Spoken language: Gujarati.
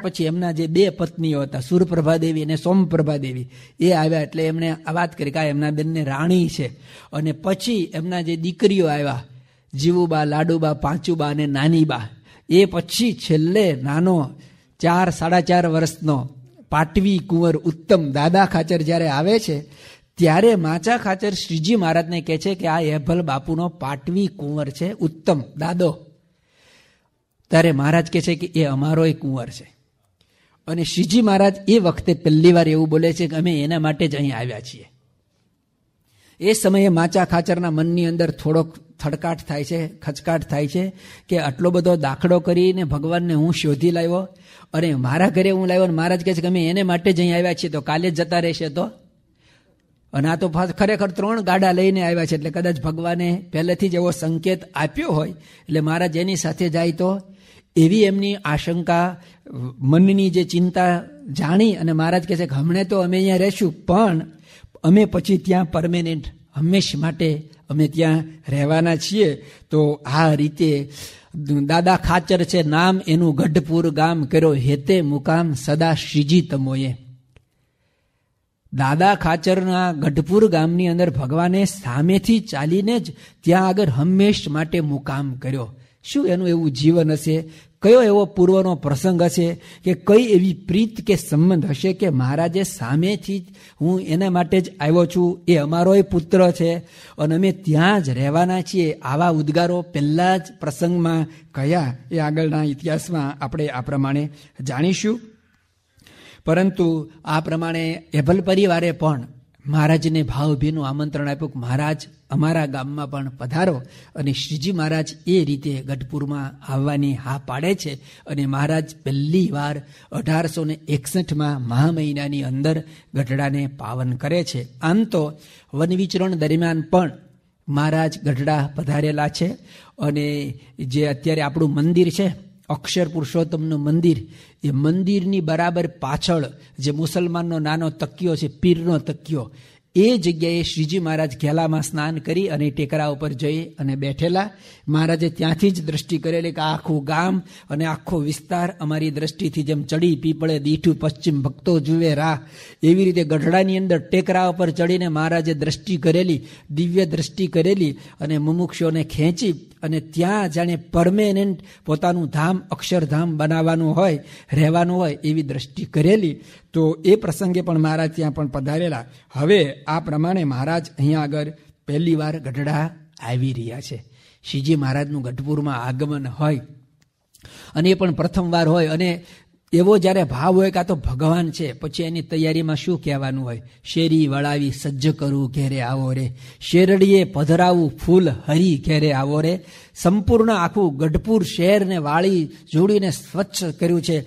પછી એમના જે બે પત્નીઓ હતા, સુરપ્રભાદેવી અને સોમપ્રભાદેવી, એ આવ્યા. એટલે એમણે આ વાત કરી કે એમના બેનને રાણી છે. અને પછી એમના જે દીકરીઓ આવ્યા, જીવુબા, લાડુબા, પાંચુબા અને નાનીબા. એ પછી છેલ્લે નાનો 4-4.5 વર્ષનો પાટવી કુંવર ઉત્તમ દાદા ખાચર જ્યારે આવે છે, ત્યારે માચા ખાચર શ્રીજી મહારાજને કહે છે કે આ એભલ બાપુનો પાટવી કુંવર છે, ઉત્તમ દાદો. ત્યારે મહારાજ કહે છે કે એ અમારોય કુંવર છે. અને શ્રીજી મહારાજ એ વખતે પહેલી વાર એવું બોલે છે કે અમે એના માટે જ અહીં આવ્યા છીએ. એ સમયે માચા ખાચરના મનની અંદર થોડોક થડકાટ થાય છે, ખચકાટ થાય છે કે આટલો બધો દાખલો કરીને ભગવાનને હું શોધી લાવ્યો અને મારા ઘરે હું લાવ્યો, અને મહારાજ કહે છે કે અમે એને માટે જ અહીં આવ્યા છીએ, તો કાલે જ જતા રહેશે તો. અને આ તો ખરેખર 3 ગાડા લઈને આવ્યા છે, એટલે કદાચ ભગવાને પહેલેથી જ એવો સંકેત આપ્યો હોય, એટલે મહારાજ એની સાથે જાય તો, એવી એમની આશંકા, મનની જે ચિંતા જાણી અને મહારાજ કહે છે કે હમણાં તો અમે અહીંયા રહેશું, પણ અમે પછી ત્યાં પરમેનન્ટ હંમેશ માટે અમે ત્યાં રહેવાના છીએ. તો આ રીતે દાદા ખાચર છે નામ એનું, ગઢપુર ગામ કર્યો હેતે મુકામ સદા શ્રીજી તમોએ. દાદા ખાચરના ગઢપુર ગામની અંદર ભગવાને સામેથી ચાલીને જ ત્યાં આગળ હંમેશ માટે મુકામ કર્યો. શું એનું એવું જીવન હશે, કયો એવો પૂર્વનો પ્રસંગ હશે, કે કઈ એવી પ્રીત કે સંબંધ હશે કે મહારાજે સામેથી જ હું એના માટે જ આવ્યો છું, એ અમારોય પુત્ર છે અને અમે ત્યાં જ રહેવાના છીએ. આવા ઉદ્ગારો પહેલા જ પ્રસંગમાં કયા, એ આગળના ઇતિહાસમાં આપણે આ પ્રમાણે જાણીશું. પરંતુ આ પ્રમાણે એભલ પરિવારે પણ મહારાજને ભાવભીનું આમંત્રણ આપ્યું કે મહારાજ અમારા ગામમાં પણ પધારો. અને શ્રીજી મહારાજ એ રીતે ગઢપુરમાં આવવાની હા પાડે છે. અને મહારાજ પહેલી વાર 1861માં મહા મહિનાની અંદર ગઢડાને પાવન કરે છે. આમ તો વન વિચરણ દરમિયાન પણ મહારાજ ગઢડા પધારેલા છે. અને જે અત્યારે આપણું મંદિર છે, અક્ષર પુરુષોત્તમનું મંદિર, એ મંદિરની બરાબર પાછળ જે મુસલમાનનો નાનો તકિયો છે, પીરનો તકિયો, એ જગ્યાએ શ્રીજી મહારાજ ઘેલામાં સ્નાન કરી અને ટેકરા ઉપર જઈ અને બેઠેલા. મહારાજે ત્યાંથી જ દ્રષ્ટિ કરેલી કે આખું ગામ અને આખો વિસ્તાર અમારી દ્રષ્ટિથી જેમ ચડી પીપળે દીઠું પશ્ચિમ ભક્તો જુએ રાહ, એવી રીતે ગઢડાની અંદર ટેકરા ઉપર ચડીને મહારાજે દ્રષ્ટિ કરેલી, દિવ્ય દ્રષ્ટિ કરેલી અને મુમુક્ષોને ખેંચી અને ત્યાં જાણે પરમેનન્ટ પોતાનું ધામ અક્ષરધામ બનાવવાનું હોય, રહેવાનું હોય, એવી દ્રષ્ટિ કરેલી. તો એ પ્રસંગે પણ મહારાજ ત્યાં પણ પધારેલા. હવે આ પ્રમાણે મહારાજ અહીંયા આગળ પહેલી વાર ગઢડા આવી રહ્યા છે. શ્રીજી મહારાજનું ગઢપુરમાં આગમન હોય અને એ પણ પ્રથમવાર હોય, અને એવો જ્યારે ભાવ હોય કે આ તો ભગવાન છે, પછી એની તૈયારીમાં શું કહેવાનું હોય, શેરી વળાવી સજ્જ કરું ઘેરે આવો રે, શેરડીએ પધરાવું ફૂલ હરી ઘેરે આવો રે. સંપૂર્ણ આખું ગઢપુર શહેરને વાળી જોડીને સ્વચ્છ કર્યું છે.